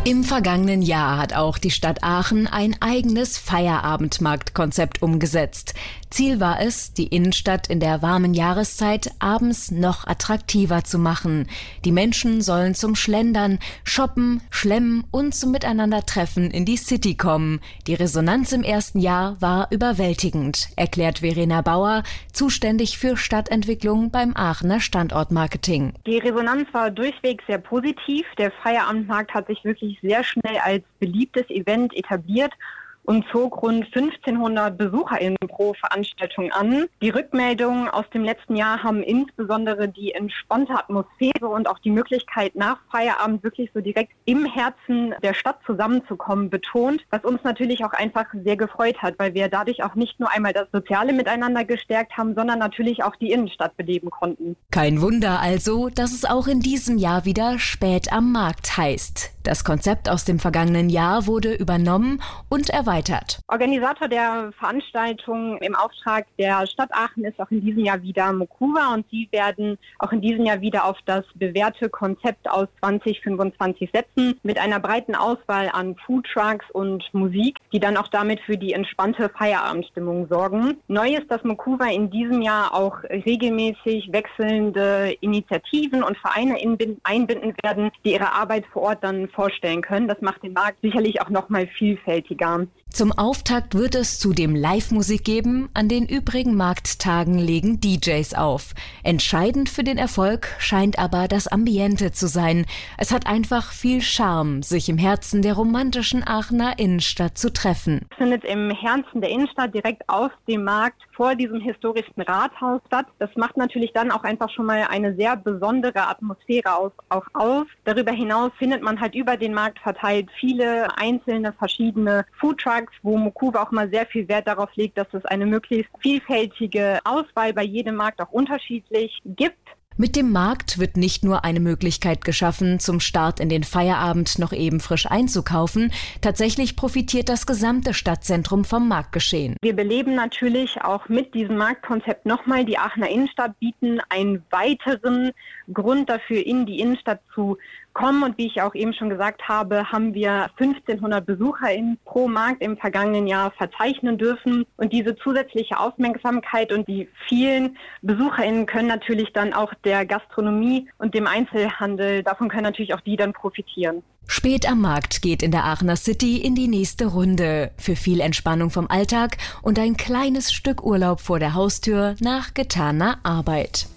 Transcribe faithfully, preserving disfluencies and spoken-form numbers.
Im vergangenen Jahr hat auch die Stadt Aachen ein eigenes Feierabendmarktkonzept umgesetzt. Ziel war es, die Innenstadt in der warmen Jahreszeit abends noch attraktiver zu machen. Die Menschen sollen zum Schlendern, Shoppen, Schlemmen und zum Miteinandertreffen in die City kommen. Die Resonanz im ersten Jahr war überwältigend, erklärt Verena Bauer, zuständig für Stadtentwicklung beim Aachener Standortmarketing. Die Resonanz war durchweg sehr positiv. Der Feierabendmarkt hat sich wirklich sehr schnell als beliebtes Event etabliert und zog rund fünfzehnhundert BesucherInnen pro Veranstaltung an. Die Rückmeldungen aus dem letzten Jahr haben insbesondere die entspannte Atmosphäre und auch die Möglichkeit, nach Feierabend wirklich so direkt im Herzen der Stadt zusammenzukommen, betont, was uns natürlich auch einfach sehr gefreut hat, weil wir dadurch auch nicht nur einmal das soziale Miteinander gestärkt haben, sondern natürlich auch die Innenstadt beleben konnten. Kein Wunder also, dass es auch in diesem Jahr wieder Spät am Markt heißt. Das Konzept aus dem vergangenen Jahr wurde übernommen und erweitert. Organisator der Veranstaltung im Auftrag der Stadt Aachen ist auch in diesem Jahr wieder Mokuva und sie werden auch in diesem Jahr wieder auf das bewährte Konzept aus zwanzig fünfundzwanzig setzen, mit einer breiten Auswahl an Foodtrucks und Musik, die dann auch damit für die entspannte Feierabendstimmung sorgen. Neu ist, dass Mokuva in diesem Jahr auch regelmäßig wechselnde Initiativen und Vereine einbinden werden, die ihre Arbeit vor Ort dann vorstellen können. Das macht den Markt sicherlich auch noch mal vielfältiger. Zum Auftakt wird es zudem Live-Musik geben, an den übrigen Markttagen legen D Js auf. Entscheidend für den Erfolg scheint aber das Ambiente zu sein. Es hat einfach viel Charme, sich im Herzen der romantischen Aachener Innenstadt zu treffen. Es findet im Herzen der Innenstadt direkt auf dem Markt vor diesem historischen Rathaus statt. Das macht natürlich dann auch einfach schon mal eine sehr besondere Atmosphäre aus, auch aus. Darüber hinaus findet man halt über den Markt verteilt viele einzelne verschiedene Foodtrucks, wo Mokuva auch mal sehr viel Wert darauf legt, dass es eine möglichst vielfältige Auswahl bei jedem Markt auch unterschiedlich gibt. Mit dem Markt wird nicht nur eine Möglichkeit geschaffen, zum Start in den Feierabend noch eben frisch einzukaufen. Tatsächlich profitiert das gesamte Stadtzentrum vom Marktgeschehen. Wir beleben natürlich auch mit diesem Marktkonzept nochmal die Aachener Innenstadt, bieten einen weiteren Grund dafür, in die Innenstadt zu kommen. Und wie ich auch eben schon gesagt habe, haben wir fünfzehnhundert BesucherInnen pro Markt im vergangenen Jahr verzeichnen dürfen. Und diese zusätzliche Aufmerksamkeit und die vielen BesucherInnen können natürlich dann auch der Gastronomie und dem Einzelhandel, davon können natürlich auch die dann profitieren. Spät am Markt geht in der Aachener City in die nächste Runde. Für viel Entspannung vom Alltag und ein kleines Stück Urlaub vor der Haustür nach getaner Arbeit.